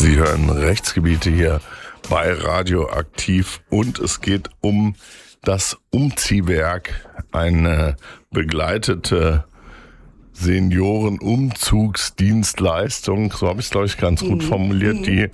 Sie hören Rechtsgebiete hier bei Radioaktiv und es geht um das Umziehwerk, eine begleitete Seniorenumzugsdienstleistung, so habe ich es, glaube ich, ganz gut formuliert, die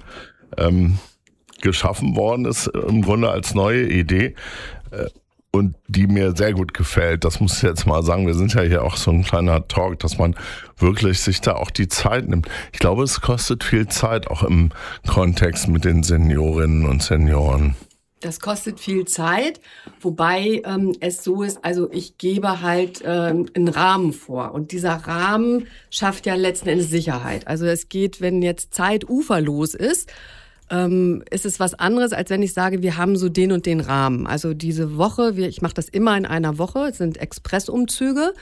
geschaffen worden ist, im Grunde als neue Idee und die mir sehr gut gefällt. Das muss ich jetzt mal sagen, wir sind ja hier auch so ein kleiner Talk, dass man wirklich sich da auch die Zeit nimmt. Ich glaube, es kostet viel Zeit, auch im Kontext mit den Seniorinnen und Senioren. Das kostet viel Zeit, wobei es so ist, also ich gebe halt einen Rahmen vor und dieser Rahmen schafft ja letzten Endes Sicherheit. Also es geht, wenn jetzt Zeit uferlos ist es was anderes, als wenn ich sage, wir haben so den und den Rahmen. Also diese Woche, ich mache das immer in einer Woche, es sind Expressumzüge.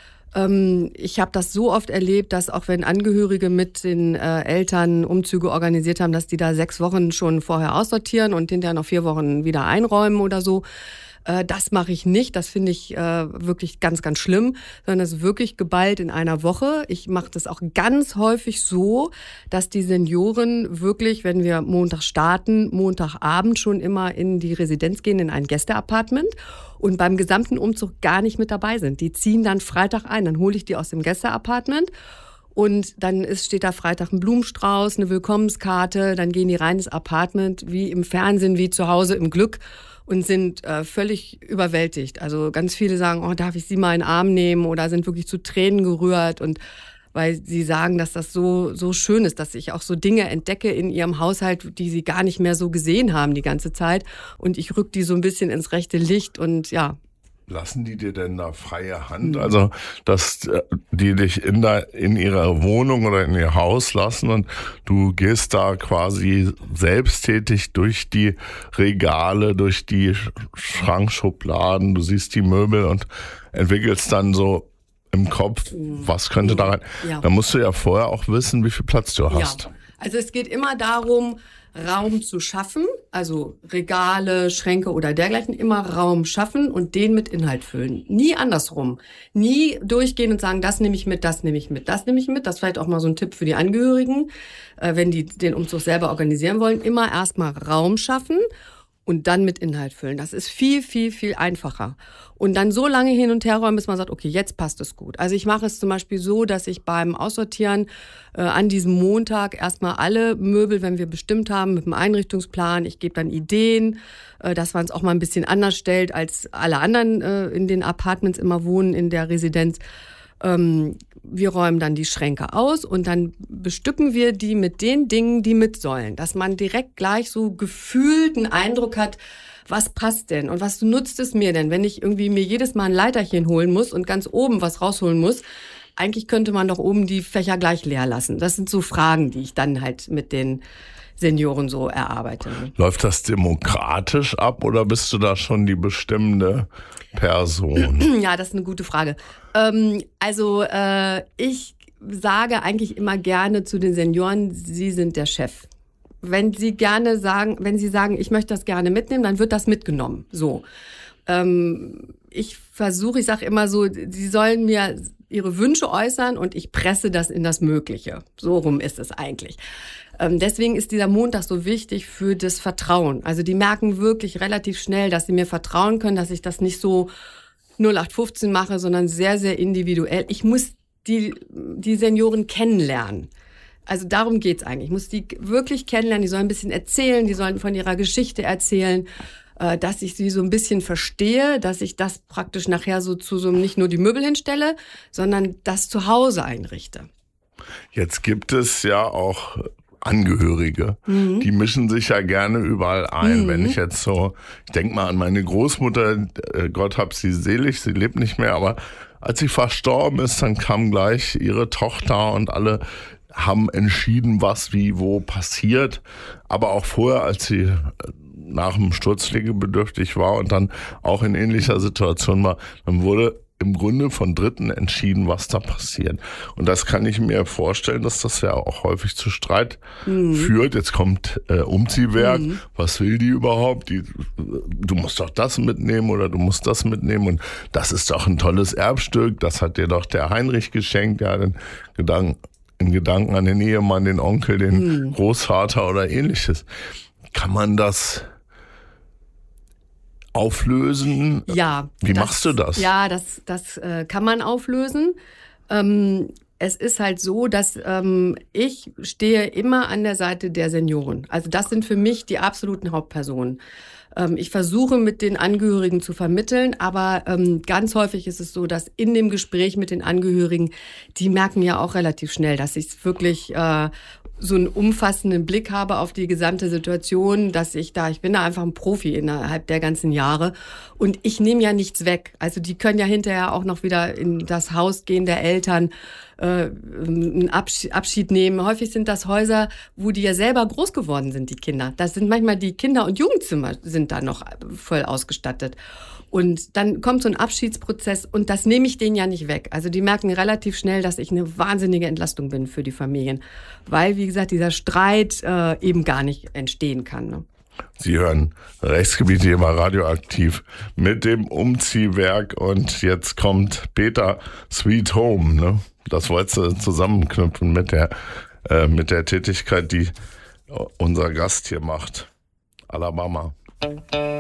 Ich habe das so oft erlebt, dass auch wenn Angehörige mit den Eltern Umzüge organisiert haben, dass die da 6 Wochen schon vorher aussortieren und hinterher noch 4 Wochen wieder einräumen oder so. Das mache ich nicht, das finde ich wirklich ganz, ganz schlimm, sondern es ist wirklich geballt in einer Woche. Ich mache das auch ganz häufig so, dass die Senioren wirklich, wenn wir Montag starten, Montagabend schon immer in die Residenz gehen, in ein Gästeapartment und beim gesamten Umzug gar nicht mit dabei sind. Die ziehen dann Freitag ein, dann hole ich die aus dem Gästeapartment. Und dann steht da Freitag ein Blumenstrauß, eine Willkommenskarte, dann gehen die rein ins Apartment, wie im Fernsehen, wie zu Hause im Glück und sind völlig überwältigt. Also ganz viele sagen, oh, darf ich Sie mal in den Arm nehmen oder sind wirklich zu Tränen gerührt und weil sie sagen, dass das so schön ist, dass ich auch so Dinge entdecke in ihrem Haushalt, die sie gar nicht mehr so gesehen haben die ganze Zeit und ich rück die so ein bisschen ins rechte Licht und ja. Lassen die dir denn da freie Hand? Also, dass die dich in ihrer Wohnung oder in ihr Haus lassen und du gehst da quasi selbsttätig durch die Regale, durch die Schrankschubladen, du siehst die Möbel und entwickelst dann so im Kopf, was könnte da rein? Ja. Da musst du ja vorher auch wissen, wie viel Platz du hast. Ja. Also es geht immer darum, Raum zu schaffen, also Regale, Schränke oder dergleichen, immer Raum schaffen und den mit Inhalt füllen. Nie andersrum. Nie durchgehen und sagen, das nehme ich mit, das nehme ich mit, das nehme ich mit. Das ist vielleicht auch mal so ein Tipp für die Angehörigen, wenn die den Umzug selber organisieren wollen. Immer erstmal Raum schaffen und dann mit Inhalt füllen. Das ist viel, viel, viel einfacher. Und dann so lange hin und her räumen, bis man sagt, okay, jetzt passt es gut. Also ich mache es zum Beispiel so, dass ich beim Aussortieren an diesem Montag erstmal alle Möbel, wenn wir bestimmt haben, mit dem Einrichtungsplan, ich gebe dann Ideen, dass man es auch mal ein bisschen anders stellt, als alle anderen in den Apartments immer wohnen, in der Residenz. Wir räumen dann die Schränke aus und dann bestücken wir die mit den Dingen, die mit sollen. Dass man direkt gleich so gefühlt einen Eindruck hat, was passt denn und was nutzt es mir denn, wenn ich irgendwie mir jedes Mal ein Leiterchen holen muss und ganz oben was rausholen muss. Eigentlich könnte man doch oben die Fächer gleich leer lassen. Das sind so Fragen, die ich dann halt mit den Senioren so erarbeite. Läuft das demokratisch ab oder bist du da schon die bestimmende Person? Ja, das ist eine gute Frage. Ich sage eigentlich immer gerne zu den Senioren, sie sind der Chef. Wenn sie sagen, ich möchte das gerne mitnehmen, dann wird das mitgenommen. So. Ich sage immer so, sie sollen mir ihre Wünsche äußern und ich presse das in das Mögliche. So rum ist es eigentlich. Deswegen ist dieser Montag so wichtig für das Vertrauen. Also die merken wirklich relativ schnell, dass sie mir vertrauen können, dass ich das nicht so 0815 mache, sondern sehr, sehr individuell. Ich muss die Senioren kennenlernen. Also darum geht's eigentlich. Ich muss die wirklich kennenlernen, die sollen ein bisschen erzählen, die sollen von ihrer Geschichte erzählen, dass ich sie so ein bisschen verstehe, dass ich das praktisch nachher so zu so nicht nur die Möbel hinstelle, sondern das Zuhause einrichte. Jetzt gibt es ja auch Angehörige, die mischen sich ja gerne überall ein. Wenn ich jetzt ich denke mal an meine Großmutter, Gott hab sie selig, sie lebt nicht mehr, aber als sie verstorben ist, dann kam gleich ihre Tochter und alle haben entschieden, was wie wo passiert. Aber auch vorher, als sie nach dem Sturz pflegebedürftig war und dann auch in ähnlicher Situation war, dann wurde im Grunde von Dritten entschieden, was da passiert. Und das kann ich mir vorstellen, dass das ja auch häufig zu Streit führt. Jetzt kommt Umziehwerk. Was will die überhaupt? Du musst doch das mitnehmen oder du musst das mitnehmen. Und das ist doch ein tolles Erbstück. Das hat dir doch der Heinrich geschenkt. Ja, den Gedanken in Gedanken an den Ehemann, den Onkel, den Großvater oder ähnliches. Kann man das auflösen? Ja. Wie machst du das? Ja, das kann man auflösen. Es ist halt so, dass ich stehe immer an der Seite der Senioren. Also das sind für mich die absoluten Hauptpersonen. Ich versuche mit den Angehörigen zu vermitteln, aber ganz häufig ist es so, dass in dem Gespräch mit den Angehörigen, die merken ja auch relativ schnell, dass ich wirklich so einen umfassenden Blick habe auf die gesamte Situation, dass ich bin da einfach ein Profi innerhalb der ganzen Jahre und ich nehme ja nichts weg. Also die können ja hinterher auch noch wieder in das Haus gehen der Eltern, einen Abschied nehmen. Häufig sind das Häuser, wo die ja selber groß geworden sind, die Kinder. Das sind manchmal die Kinder- und Jugendzimmer sind da noch voll ausgestattet. Und dann kommt so ein Abschiedsprozess und das nehme ich denen ja nicht weg. Also die merken relativ schnell, dass ich eine wahnsinnige Entlastung bin für die Familien. Weil, wie gesagt, dieser Streit eben gar nicht entstehen kann. Ne? Sie hören Rechtsgebiet hier mal radioaktiv mit dem Umziehwerk und jetzt kommt Peter Sweet Home. Ne? Das wolltest du zusammenknüpfen mit der Tätigkeit, die unser Gast hier macht. Alabama.